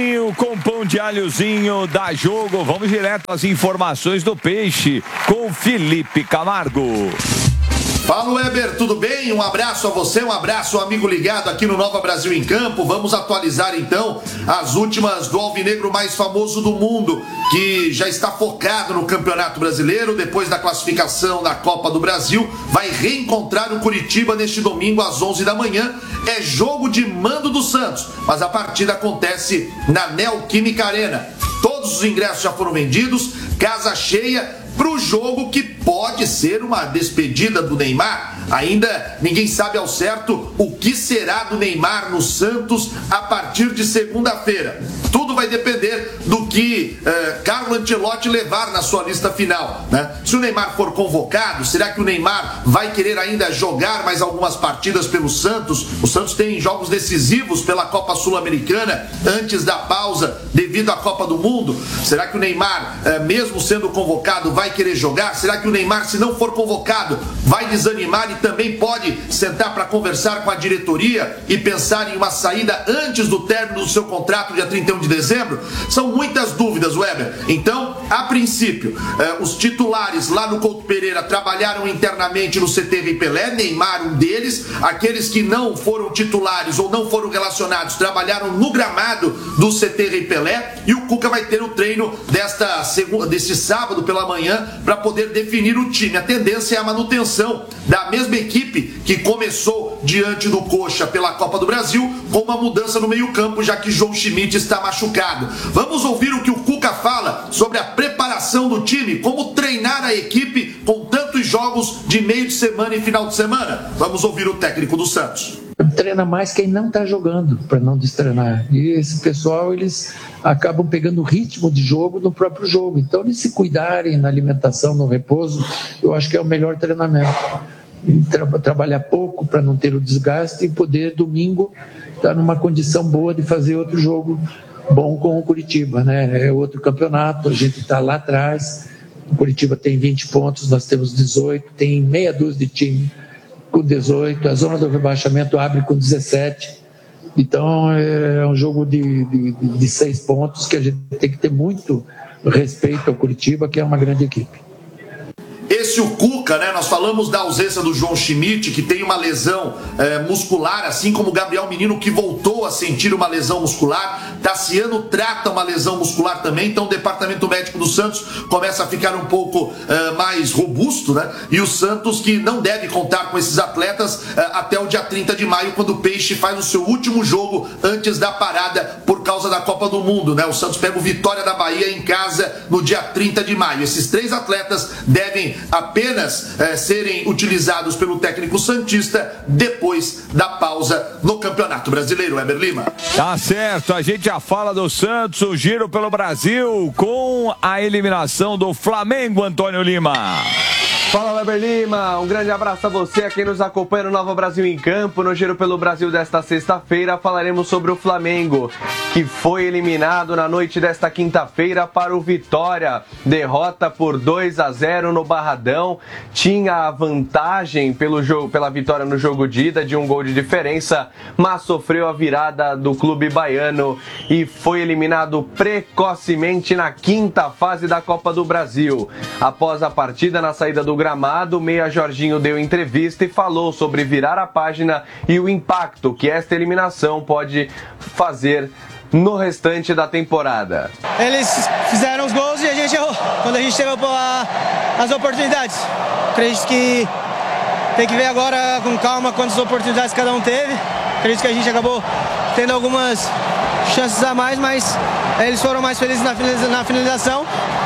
Com pão de alhozinho dá jogo. Vamos direto às informações do Peixe com Felipe Camargo. Fala, Weber, tudo bem? Um abraço a você, um abraço ao amigo ligado aqui no Nova Brasil em Campo. Vamos atualizar então as últimas do alvinegro mais famoso do mundo, que já está focado no Campeonato Brasileiro. Depois da classificação da Copa do Brasil, vai reencontrar o Curitiba neste domingo às 11 da manhã. É jogo de mando do Santos, mas a partida acontece na Neoquímica Arena. Todos os ingressos já foram vendidos, casa cheia para o jogo que pode ser uma despedida do Neymar. Ainda ninguém sabe ao certo o que será do Neymar no Santos a partir de segunda-feira. Tudo vai depender do que Carlo Ancelotti levar na sua lista final, né? Se o Neymar for convocado, será que o Neymar vai querer ainda jogar mais algumas partidas pelo Santos? O Santos tem jogos decisivos pela Copa Sul-Americana antes da pausa devido à Copa do Mundo. Será que o Neymar, mesmo sendo convocado, vai querer jogar? Será que o Neymar, se não for convocado, vai desanimar e também pode sentar para conversar com a diretoria e pensar em uma saída antes do término do seu contrato, dia 31 de dezembro? São muitas dúvidas, Weber. Então, a princípio, os titulares lá no Couto Pereira trabalharam internamente no CT Rei Pelé, Neymar um deles. Aqueles que não foram titulares ou não foram relacionados trabalharam no gramado do CT Rei Pelé, e o Cuca vai ter o treino desse sábado pela manhã para poder definir o time. A tendência é a manutenção da mesma equipe que começou diante do Coxa pela Copa do Brasil, com uma mudança no meio-campo, já que João Schmidt está machucado. Vamos ouvir o que o Cuca fala sobre a preparação do time, como treinar a equipe com tantos jogos de meio de semana e final de semana. Vamos ouvir o técnico do Santos. Treina mais quem não está jogando, para não destreinar. E esse pessoal, eles acabam pegando o ritmo de jogo no próprio jogo. Então, eles se cuidarem na alimentação, no repouso, eu acho que é o melhor treinamento. Trabalhar pouco para não ter o desgaste e poder, domingo, estar numa condição boa de fazer outro jogo bom com o Curitiba, né? É outro campeonato, a gente está lá atrás. O Curitiba tem 20 pontos, nós temos 18, tem meia dúzia de time com 18, a zona do rebaixamento abre com 17. Então é um jogo de 6 pontos que a gente tem que ter muito respeito ao Curitiba, que é uma grande equipe. Esse o Cuca, né? Nós falamos da ausência do João Schmidt, que tem uma lesão muscular, assim como o Gabriel Menino, que voltou a sentir uma lesão muscular. Tassiano trata uma lesão muscular também, então o departamento médico do Santos começa a ficar um pouco mais robusto, né? E o Santos, que não deve contar com esses atletas até o dia 30 de maio, quando o Peixe faz o seu último jogo antes da parada por causa da Copa do Mundo, né? O Santos pega o Vitória da Bahia em casa no dia 30 de maio. Esses 3 atletas devem apenas serem utilizados pelo técnico santista depois da pausa no Campeonato Brasileiro. Weber Lima. Tá certo, a gente já fala do Santos, o giro pelo Brasil com a eliminação do Flamengo, Antônio Lima. Fala, Weber Lima, um grande abraço a você, a quem nos acompanha no Nova Brasil em Campo. No Giro pelo Brasil desta sexta-feira falaremos sobre o Flamengo, que foi eliminado na noite desta quinta-feira para o Vitória. Derrota por 2-0 no Barradão. Tinha a vantagem pela vitória no jogo de ida de 1 gol de diferença, mas sofreu a virada do clube baiano e foi eliminado precocemente na quinta fase da Copa do Brasil. Após a partida, na saída do gramado, o meia Jorginho deu entrevista e falou sobre virar a página e o impacto que esta eliminação pode fazer no restante da temporada. Eles fizeram os gols e a gente errou quando a gente teve as oportunidades. Acredito que tem que ver agora com calma quantas oportunidades cada um teve. Acredito que a gente acabou tendo algumas chances a mais, mas eles foram mais felizes na finalização.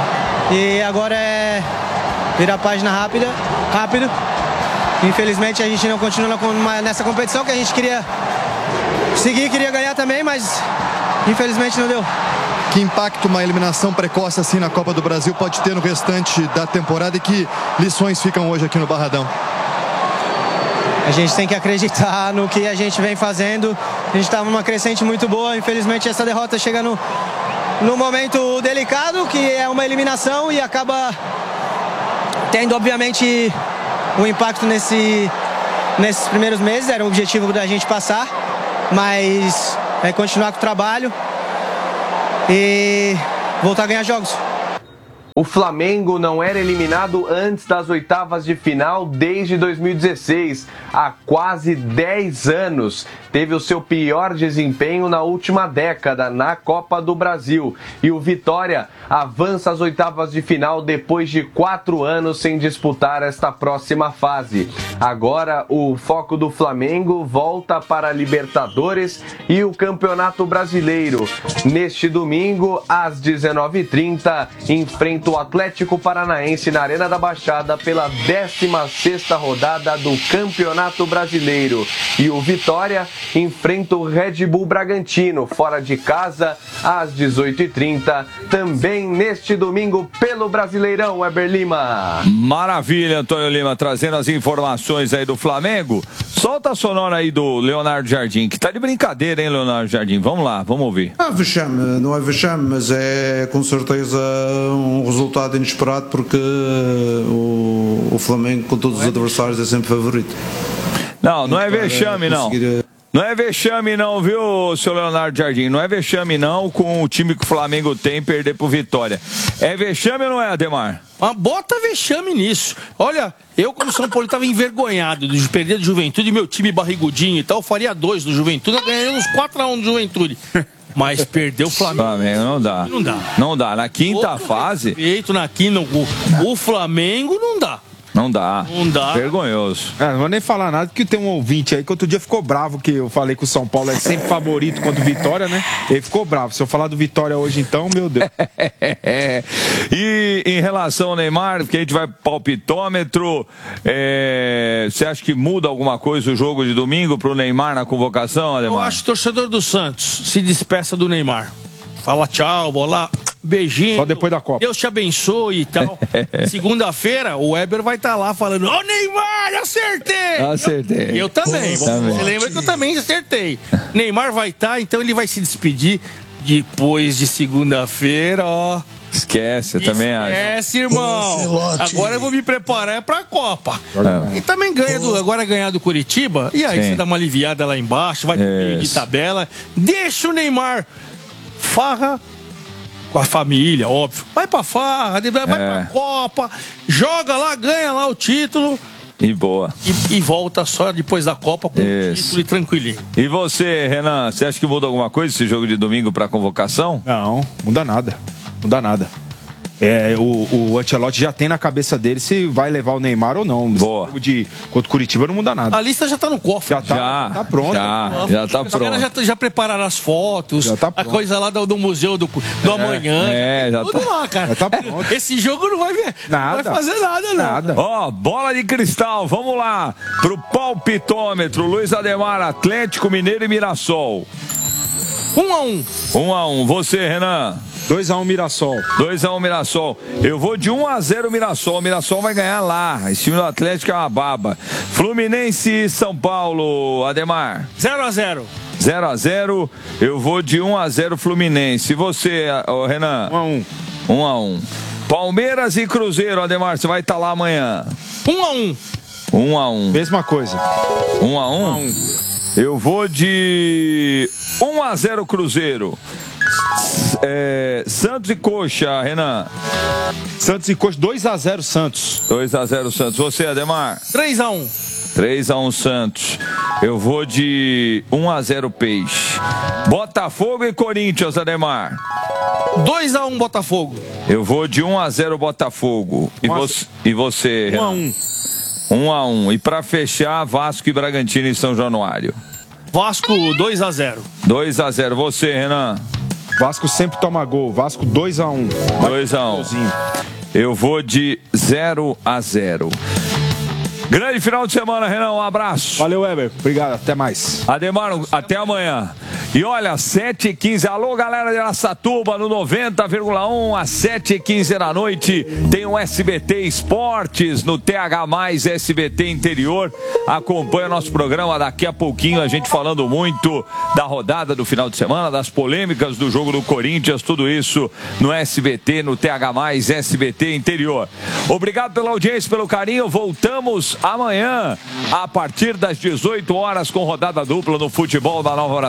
E agora é virar a página rápido. Infelizmente a gente não continua nessa competição que a gente queria seguir, queria ganhar também, mas infelizmente não deu. Que impacto uma eliminação precoce assim na Copa do Brasil pode ter no restante da temporada e que lições ficam hoje aqui no Barradão? A gente tem que acreditar no que a gente vem fazendo. A gente estava numa crescente muito boa, infelizmente essa derrota chega no momento delicado, que é uma eliminação, e acaba tendo, obviamente, um impacto nesses primeiros meses. Era o objetivo da gente passar, mas é continuar com o trabalho e voltar a ganhar jogos. O Flamengo não era eliminado antes das oitavas de final desde 2016. Há quase 10 anos. Teve o seu pior desempenho na última década na Copa do Brasil. E o Vitória avança às oitavas de final depois de 4 anos sem disputar esta próxima fase. Agora o foco do Flamengo volta para a Libertadores e o Campeonato Brasileiro. Neste domingo, às 19h30, enfrenta o Atlético Paranaense na Arena da Baixada pela 16ª rodada do Campeonato Brasileiro. E o Vitória enfrenta o Red Bull Bragantino, fora de casa, às 18h30, também neste domingo pelo Brasileirão, Weber Lima. Maravilha, Antônio Lima, trazendo as informações aí do Flamengo. Solta a sonora aí do Leonardo Jardim, que tá de brincadeira, hein, Leonardo Jardim? Vamos lá, vamos ouvir. Não é vexame, mas é com certeza um resultado inesperado, porque o Flamengo, com todos os adversários, é sempre favorito. Não é vexame, não. Não é vexame não, viu, seu Leonardo Jardim? Não é vexame não com o time que o Flamengo tem perder pro Vitória. É vexame ou não é, Ademar? Bota vexame nisso. Olha, eu como São Paulo estava envergonhado de perder do Juventude, meu time barrigudinho e tal, eu faria 2 do Juventude, ganhamos 4-1 do Juventude. Mas perdeu o Flamengo. Não dá. Não dá. Na quinta fase... O Flamengo não dá. Não dá. Vergonhoso. Não vou nem falar nada, porque tem um ouvinte aí que outro dia ficou bravo, que eu falei que o São Paulo é sempre favorito contra o Vitória, né? Ele ficou bravo. Se eu falar do Vitória hoje, então, meu Deus. E em relação ao Neymar, que a gente vai pro palpitômetro, você acha que muda alguma coisa o jogo de domingo pro Neymar na convocação, Ademar? Eu acho que o torcedor do Santos se despeça do Neymar. Fala tchau, bola. Beijinho. Só depois da Copa. Deus te abençoe e tal. Segunda-feira, o Weber vai estar lá falando: Ô Neymar, acertei! Eu também. Você lembra que eu também acertei. Neymar vai estar, então ele vai se despedir depois de segunda-feira, ó. Esquece, eu também acho. Esquece, irmão. Agora eu vou me preparar pra Copa. E também agora ganhar do Curitiba. E aí você dá uma aliviada lá embaixo, vai ter de tabela. Deixa o Neymar farra com a família, óbvio. Vai pra farra, vai pra Copa, joga lá, ganha lá o título. E boa. E volta só depois da Copa com o título e tranquilinho. E você, Renan, você acha que muda alguma coisa esse jogo de domingo pra convocação? Não, muda nada. O Ancelotti já tem na cabeça dele se vai levar o Neymar ou não. Boa. Contra o Curitiba não muda nada. A lista já tá no cofre. Já tá pronto. Já tá pronto. Os caras já prepararam as fotos, a coisa lá do museu do amanhã. Tudo lá, cara. Já tá pronto. Esse jogo não vai ver. Não vai fazer nada, não. Ó, bola de cristal, vamos lá. Pro palpitômetro, Luiz Ademar, Atlético Mineiro e Mirassol. 1-1. 1-1. Você, Renan? 2-1 Mirassol. 2-1 Mirassol. Eu vou de 1-0 Mirassol. O Mirassol vai ganhar lá. Esse time do Atlético é uma baba. Fluminense e São Paulo, Ademar. 0-0. 0-0. Eu vou de 1-0 Fluminense. E você, Renan? 1-1. 1-1. Palmeiras e Cruzeiro, Ademar. Você vai estar lá amanhã. 1-1. 1-1. Mesma coisa. 1-1. Eu vou de 1-0 Cruzeiro. Santos e Coxa, Renan. Santos e Coxa, 2-0 Santos. 2-0 Santos. Você, Ademar? 3-1. 3-1 Santos. Eu vou de 1-0 Peixe. Botafogo e Corinthians, Ademar. 2-1 Botafogo. Eu vou de 1-0 Botafogo. E você, Renan? 1-1. E pra fechar, Vasco e Bragantino em São Januário. Vasco 2-0. 2-0. Você, Renan? Vasco sempre toma gol. Vasco 2-1. 2-1. Eu vou de 0-0. Grande final de semana, Renan. Um abraço. Valeu, Weber. Obrigado. Até mais. Ademar, até amanhã. E olha, 7h15. Alô, galera de Araçatuba, no 90,1 às 7h15 da noite. Tem o SBT Esportes no TH+, SBT Interior. Acompanha nosso programa daqui a pouquinho. A gente falando muito da rodada do final de semana, das polêmicas do jogo do Corinthians. Tudo isso no SBT, no TH+, SBT Interior. Obrigado pela audiência, pelo carinho. Voltamos amanhã, a partir das 18 horas, com rodada dupla no futebol da Nova Brasil, com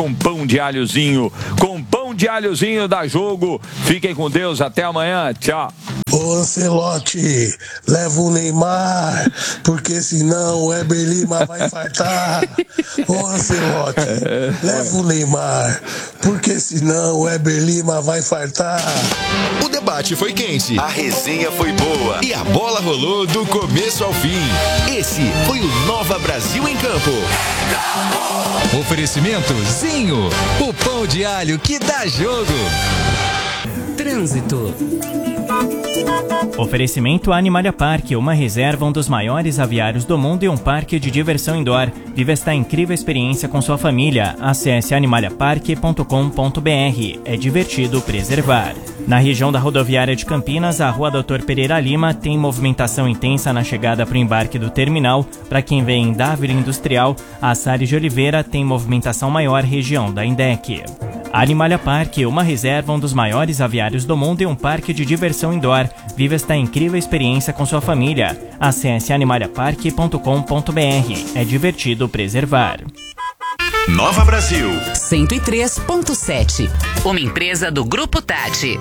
com pão de alhozinho. Com pão de alhozinho dá jogo. Fiquem com Deus, até amanhã. Tchau. Ô Ancelotti, leva o Neymar, porque senão o Weber Lima vai fartar. Ô Ancelotti, leva o Neymar, porque senão o Weber Lima vai fartar. O debate foi quente, a resenha foi boa e a bola rolou do começo ao fim. Esse foi o Nova Brasil em Campo. Oferecimento Zinho, o pão de alho que dá jogo. Trânsito. Oferecimento Animalia Park, uma reserva, um dos maiores aviários do mundo e um parque de diversão indoor. Viva esta incrível experiência com sua família. Acesse animaliapark.com.br. É divertido preservar. Na região da rodoviária de Campinas, a Rua Dr. Pereira Lima tem movimentação intensa na chegada para o embarque do terminal. Para quem vem da Vila Industrial, a Salles de Oliveira tem movimentação maior, região da Indec. Animalia Park, uma reserva, um dos maiores aviários do mundo e um parque de diversão indoor. Viva esta incrível experiência com sua família. Acesse animaliapark.com.br. É divertido preservar. Nova Brasil 103.7. Uma empresa do Grupo Tati.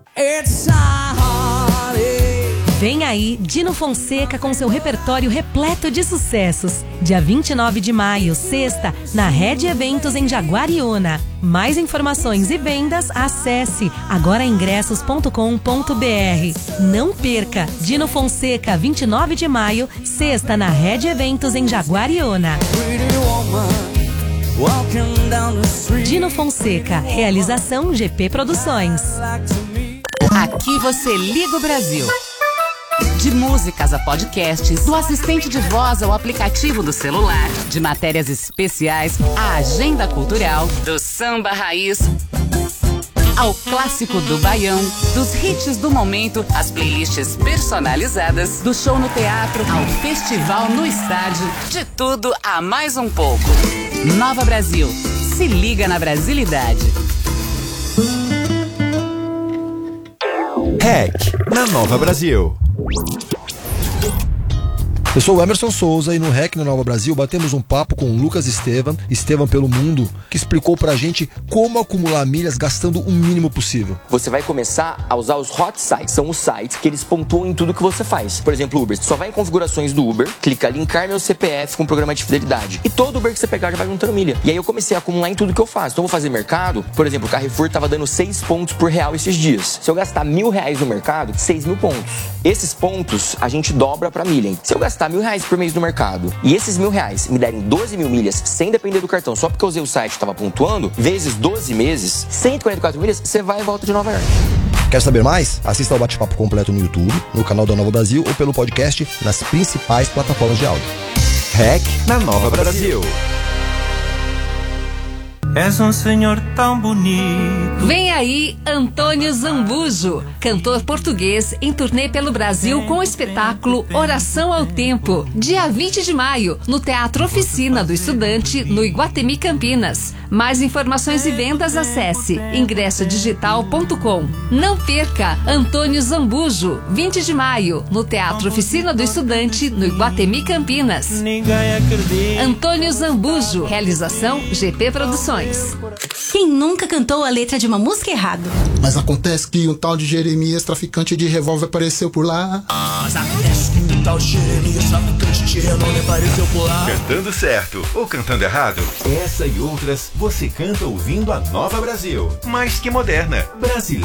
Vem aí Dino Fonseca com seu repertório repleto de sucessos. Dia 29 de maio, sexta, na Rede Eventos em Jaguariúna. Mais informações e vendas, acesse agoraingressos.com.br. Não perca! Dino Fonseca, 29 de maio, sexta, na Rede Eventos em Jaguariúna. Dino Fonseca, realização GP Produções. Aqui você liga o Brasil. De músicas a podcasts, do assistente de voz ao aplicativo do celular, de matérias especiais à agenda cultural, do samba raiz ao clássico do baião, dos hits do momento, às playlists personalizadas, do show no teatro ao festival no estádio, de tudo a mais um pouco. Nova Brasil, se liga na brasilidade. REC na Nova Brasil. Eu sou o Emerson Souza e no REC na Nova Brasil batemos um papo com o Lucas Estevam pelo mundo, que explicou pra gente como acumular milhas gastando o mínimo possível. Você vai começar a usar os hot sites, são os sites que eles pontuam em tudo que você faz. Por exemplo, Uber, você só vai em configurações do Uber, clica linkar meu CPF com o programa de fidelidade. E todo Uber que você pegar já vai juntando milha. E aí eu comecei a acumular em tudo que eu faço. Então eu vou fazer mercado, por exemplo, o Carrefour tava dando 6 pontos por real esses dias. Se eu gastar R$1.000 no mercado, 6.000 pontos. Esses pontos a gente dobra pra milha. Se eu gastar R$1.000 por mês no mercado e esses R$1.000 me derem 12.000 milhas sem depender do cartão, só porque eu usei o site e estava pontuando, vezes 12 meses, 144 milhas, você vai e volta de Nova York. Quer saber mais? Assista ao bate-papo completo no YouTube, no canal da Nova Brasil ou pelo podcast nas principais plataformas de áudio. REC na Nova Brasil. És um senhor tão bonito. Vem aí Antônio Zambujo, cantor português em turnê pelo Brasil com o espetáculo Oração ao Tempo. Dia 20 de maio, no Teatro Oficina do Estudante, no Iguatemi, Campinas. Mais informações e vendas, acesse ingressodigital.com. Não perca Antônio Zambujo, 20 de maio, no Teatro Oficina do Estudante, no Iguatemi, Campinas. Antônio Zambujo, realização GP Produções. Quem nunca cantou a letra de uma música errado? Mas acontece que um tal de Jeremias, traficante de revólver, apareceu por lá. Mas acontece que um tal Jeremias, traficante de renome, apareceu por lá. Cantando certo ou cantando errado? Essa e outras você canta ouvindo a Nova Brasil. Mais que moderna, brasileira.